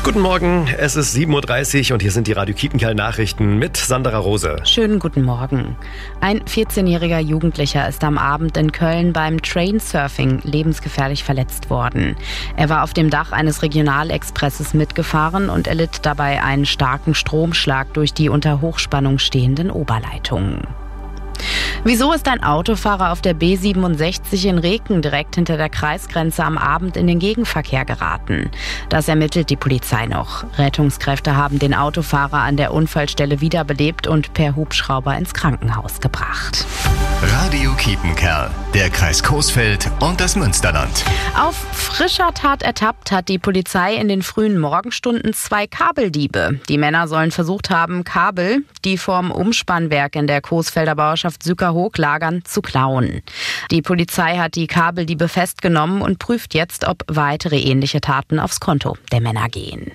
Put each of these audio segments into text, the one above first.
Guten Morgen, es ist 7.30 Uhr und hier sind die Radio Kietenkerl-Nachrichten mit Sandra Rose. Schönen guten Morgen. Ein 14-jähriger Jugendlicher ist am Abend in Köln beim Trainsurfing lebensgefährlich verletzt worden. Er war auf dem Dach eines Regionalexpresses mitgefahren und erlitt dabei einen starken Stromschlag durch die unter Hochspannung stehenden Oberleitungen. Wieso ist ein Autofahrer auf der B67 in Reken direkt hinter der Kreisgrenze am Abend in den Gegenverkehr geraten? Das ermittelt die Polizei noch. Rettungskräfte haben den Autofahrer an der Unfallstelle wiederbelebt und per Hubschrauber ins Krankenhaus gebracht. Radio Kietenkerl, der Kreis Coesfeld und das Münsterland. Auf frischer Tat ertappt hat die Polizei in den frühen Morgenstunden 2 Kabeldiebe. Die Männer sollen versucht haben, Kabel, die vorm Umspannwerk in der Coesfelder Bauerschaft Sückerhoog lagern, zu klauen. Die Polizei hat die Kabeldiebe festgenommen und prüft jetzt, ob weitere ähnliche Taten aufs Konto der Männer gehen.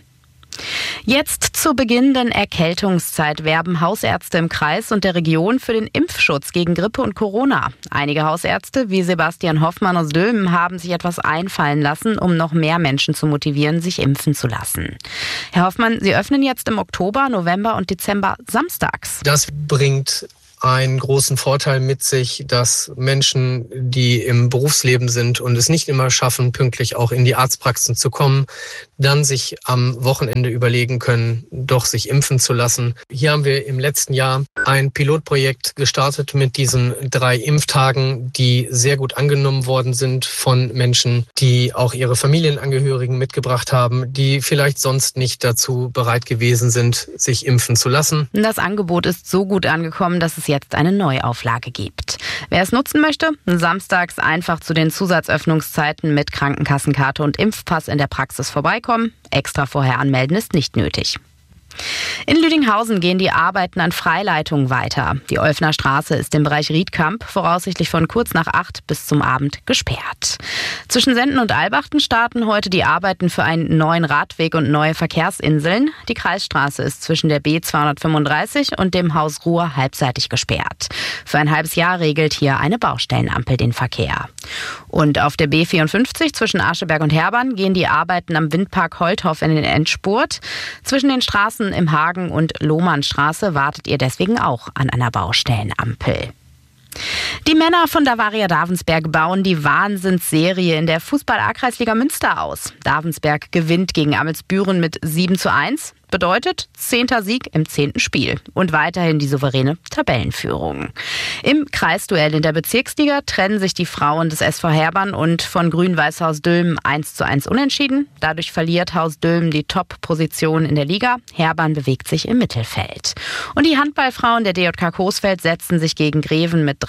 Jetzt zur beginnenden Erkältungszeit werben Hausärzte im Kreis und der Region für den Impfschutz gegen Grippe und Corona. Einige Hausärzte, wie Sebastian Hoffmann aus Dülmen, haben sich etwas einfallen lassen, um noch mehr Menschen zu motivieren, sich impfen zu lassen. Herr Hoffmann, Sie öffnen jetzt im Oktober, November und Dezember samstags. Das bringt einen großen Vorteil mit sich, dass Menschen, die im Berufsleben sind und es nicht immer schaffen, pünktlich auch in die Arztpraxen zu kommen, dann sich am Wochenende überlegen können, doch sich impfen zu lassen. Hier haben wir im letzten Jahr ein Pilotprojekt gestartet mit diesen 3 Impftagen, die sehr gut angenommen worden sind von Menschen, die auch ihre Familienangehörigen mitgebracht haben, die vielleicht sonst nicht dazu bereit gewesen sind, sich impfen zu lassen. Das Angebot ist so gut angekommen, dass es jetzt eine Neuauflage gibt. Wer es nutzen möchte, samstags einfach zu den Zusatzöffnungszeiten mit Krankenkassenkarte und Impfpass in der Praxis vorbeikommen. Extra vorher anmelden ist nicht nötig. In Lüdinghausen gehen die Arbeiten an Freileitungen weiter. Die Olfner Straße ist im Bereich Riedkamp voraussichtlich von kurz nach 8 bis zum Abend gesperrt. Zwischen Senden und Albachten starten heute die Arbeiten für einen neuen Radweg und neue Verkehrsinseln. Die Kreisstraße ist zwischen der B235 und dem Haus Ruhr halbseitig gesperrt. Für ein halbes Jahr regelt hier eine Baustellenampel den Verkehr. Und auf der B54 zwischen Ascheberg und Herbern gehen die Arbeiten am Windpark Holthoff in den Endspurt. Zwischen den Straßen im Hagen- und Lohmannstraße wartet ihr deswegen auch an einer Baustellenampel. Die Männer von Davaria Davensberg bauen die Wahnsinnsserie in der Fußball-A-Kreisliga Münster aus. Davensberg gewinnt gegen Amelsbüren mit 7:1. Bedeutet 10. Sieg im 10. Spiel und weiterhin die souveräne Tabellenführung. Im Kreisduell in der Bezirksliga trennen sich die Frauen des SV Herbern und von Grün-Weiß Haus Dülmen 1:1 unentschieden. Dadurch verliert Haus Dülmen die Top-Position in der Liga. Herbern bewegt sich im Mittelfeld. Und die Handballfrauen der DJK Coesfeld setzen sich gegen Greven mit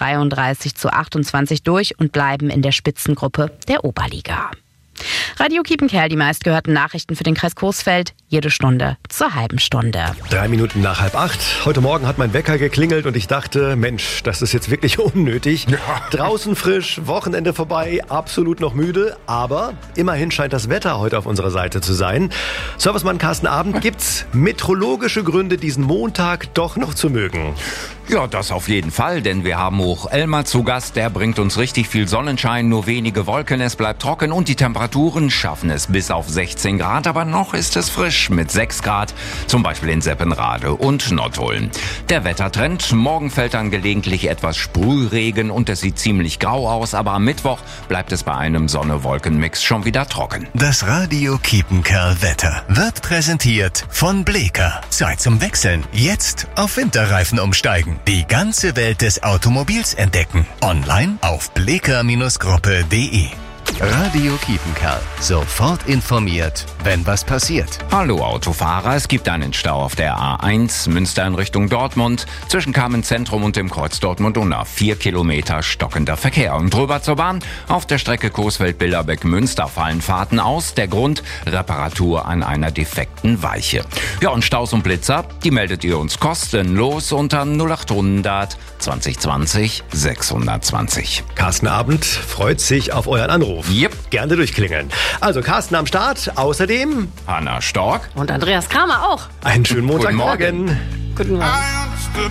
33:28 durch und bleiben in der Spitzengruppe der Oberliga. Radio Kietenkerl, die meistgehörten Nachrichten für den Kreis Coesfeld, jede Stunde zur halben Stunde. 3 Minuten nach 7:30. Heute Morgen hat mein Wecker geklingelt und ich dachte, Mensch, das ist jetzt wirklich unnötig. Ja. Draußen frisch, Wochenende vorbei, absolut noch müde, aber immerhin scheint das Wetter heute auf unserer Seite zu sein. Servicemann Carsten Abend, gibt's meteorologische Gründe, diesen Montag doch noch zu mögen? Ja, das auf jeden Fall, denn wir haben Hoch Elmar zu Gast. Der bringt uns richtig viel Sonnenschein, nur wenige Wolken, es bleibt trocken und die Temperaturen schaffen es bis auf 16 Grad. Aber noch ist es frisch mit 6 Grad, zum Beispiel in Seppenrade und Nottuln. Der Wettertrend, morgen fällt dann gelegentlich etwas Sprühregen und es sieht ziemlich grau aus. Aber am Mittwoch bleibt es bei einem Sonne-Wolken-Mix schon wieder trocken. Das Radio Kietenkerl Wetter wird präsentiert von Bleeker. Zeit zum Wechseln. Jetzt auf Winterreifen umsteigen. Die ganze Welt des Automobils entdecken. Online auf bleeker-gruppe.de. Radio Kietenkerl. Sofort informiert, wenn was passiert. Hallo Autofahrer, es gibt einen Stau auf der A1 Münster in Richtung Dortmund. Zwischen Kamenz-Zentrum und dem Kreuz Dortmund-Unna 4 Kilometer stockender Verkehr. Und drüber zur Bahn. Auf der Strecke Coesfeld-Billerbeck-Münster fallen Fahrten aus. Der Grund: Reparatur an einer defekten Weiche. Ja, und Staus und Blitzer, die meldet ihr uns kostenlos unter 0800 2020 620. Carsten Abend freut sich auf euren Anruf. Yep. Gerne durchklingeln. Also Carsten am Start, außerdem Hanna Stork Und Andreas Kramer auch. einen schönen Montagmorgen. Guten Morgen.